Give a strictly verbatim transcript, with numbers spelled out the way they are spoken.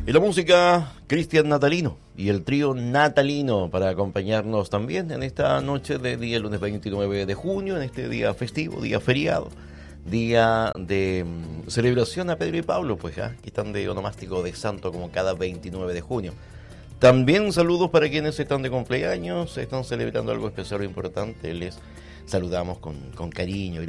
Y la música, Cristian Natalino y el trío Natalino para acompañarnos también en esta noche de día lunes veintinueve de junio, en este día festivo, día feriado, día de um, celebración a Pedro y Pablo, pues ya, que están de onomástico de santo como cada veintinueve de junio. También saludos para quienes están de cumpleaños, están celebrando algo especial o importante, les saludamos con, con cariño.